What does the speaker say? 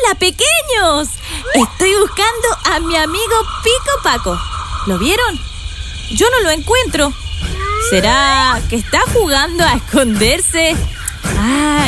¡Hola, pequeños! Estoy buscando a mi amigo Pico Paco. ¿Lo vieron? Yo no lo encuentro. ¿Será que está jugando a esconderse?